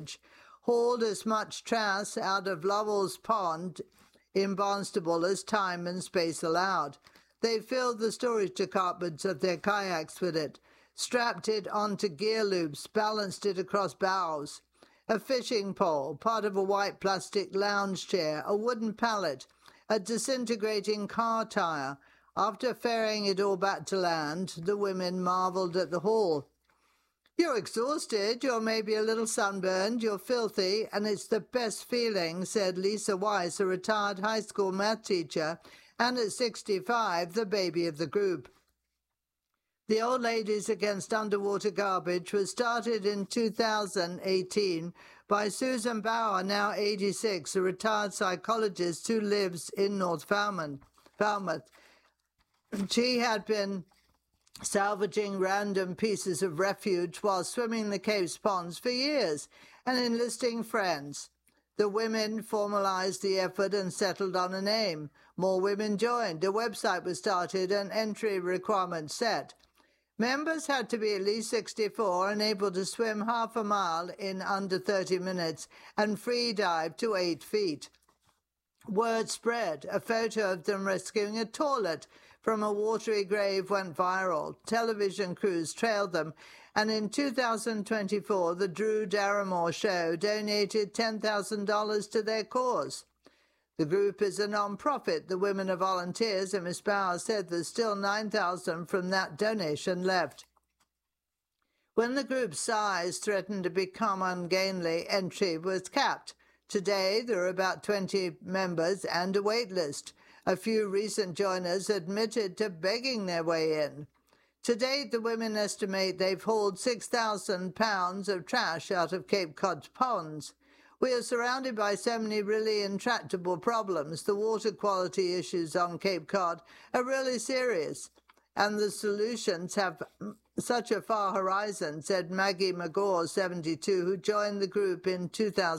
garbage, hauled as much trash out of Lovell's Pond in Barnstable as time and space allowed. They filled the storage departments of their kayaks with it, strapped it onto gear loops, balanced it across bows. A fishing pole, part of a white plastic lounge chair, a wooden pallet, a disintegrating car tire. After ferrying it all back to land, the women marvelled at the haul. "You're exhausted, you're maybe a little sunburned, you're filthy, and it's the best feeling," said Lisa Weiss, a retired high school math teacher, and at 65, the baby of the group. The Old Ladies Against Underwater Garbage was started in 2018 by Susan Bauer, now 86, a retired psychologist who lives in North Falmouth. She had been salvaging random pieces of refuge while swimming the Cape's ponds for years and enlisting friends. The women formalized the effort and settled on a name. More women joined. A website was started and entry requirements set. Members had to be at least 64 and able to swim half a mile in under 30 minutes and free dive to 8 feet. Word spread. A photo of them rescuing a toilet from a watery grave went viral. Television crews trailed them, and in 2024, the Drew Darramore Show donated $10,000 to their cause. The group is a non-profit. The women are volunteers, and Ms. Bauer said there's still $9,000 from that donation left. When the group's size threatened to become ungainly, entry was capped. Today, there are about 20 members and a wait list. A few recent joiners admitted to begging their way in. To date, the women estimate they've hauled 6,000 pounds of trash out of Cape Cod's ponds. We are surrounded by so many really intractable problems. The water quality issues on Cape Cod are really serious, and the solutions have such a far horizon, said Maggie McGaw, 72, who joined the group in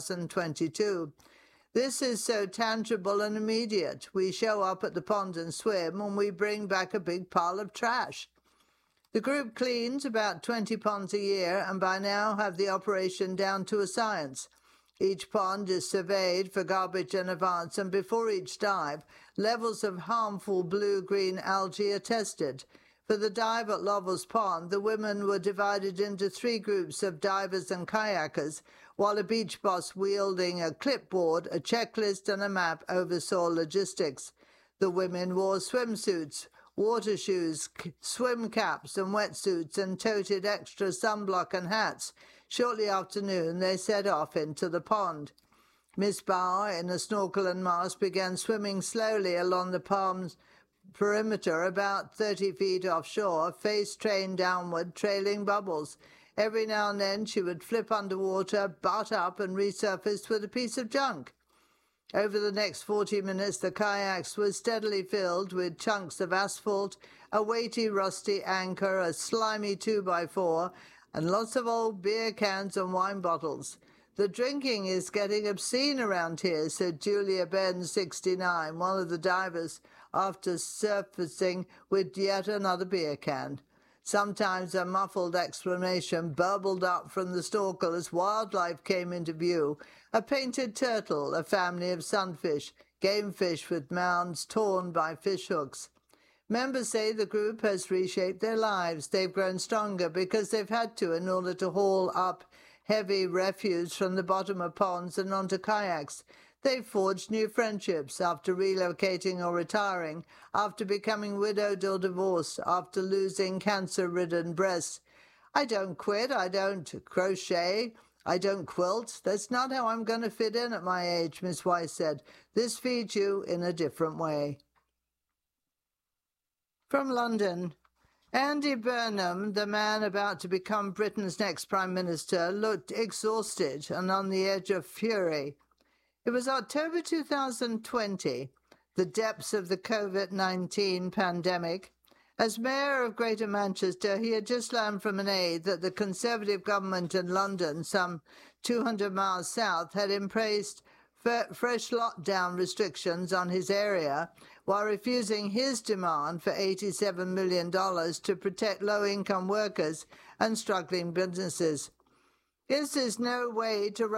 2022. This is so tangible and immediate. We show up at the pond and swim, and we bring back a big pile of trash. The group cleans about 20 ponds a year, and by now have the operation down to a science. Each pond is surveyed for garbage in advance, and before each dive, levels of harmful blue-green algae are tested. For the dive at Lovell's Pond, the women were divided into 3 groups of divers and kayakers, while a beach boss wielding a clipboard, a checklist and a map oversaw logistics. The women wore swimsuits, water shoes, swim caps and wetsuits, and toted extra sunblock and hats. Shortly after noon, they set off into the pond. Miss Bauer, in a snorkel and mask, began swimming slowly along the pond's perimeter about 30 feet offshore, face trained downward, trailing bubbles. Every now and then she would flip underwater, butt up, and resurface with a piece of junk. Over the next 40 minutes, the kayaks were steadily filled with chunks of asphalt, a weighty, rusty anchor, a slimy 2x4, and lots of old beer cans and wine bottles. "The drinking is getting obscene around here," said Julia Benz, 69, one of the divers, after surfacing with yet another beer can. Sometimes a muffled exclamation burbled up from the snorkel as wildlife came into view. A painted turtle, a family of sunfish, game fish with mounds torn by fishhooks. Members say the group has reshaped their lives. They've grown stronger because they've had to in order to haul up heavy refuse from the bottom of ponds and onto kayaks. They've forged new friendships after relocating or retiring, after becoming widowed or divorced, after losing cancer-ridden breasts. "I don't quit, I don't crochet, I don't quilt. That's not how I'm going to fit in at my age," Miss Weiss said. "This feeds you in a different way." From London, Andy Burnham, the man about to become Britain's next Prime Minister, looked exhausted and on the edge of fury. It was October 2020, the depths of the COVID-19 pandemic. As Mayor of Greater Manchester, he had just learned from an aide that the Conservative government in London, some 200 miles south, had imposed fresh lockdown restrictions on his area while refusing his demand for $87 million to protect low-income workers and struggling businesses. Is there no way to